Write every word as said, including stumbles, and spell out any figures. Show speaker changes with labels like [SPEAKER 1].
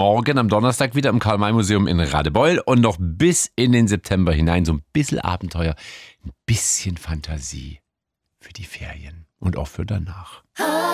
[SPEAKER 1] morgen am Donnerstag wieder im Karl-May-Museum in Radebeul und noch bis in den September hinein so ein bisschen Abenteuer, ein bisschen Fantasie für die Ferien und auch für danach.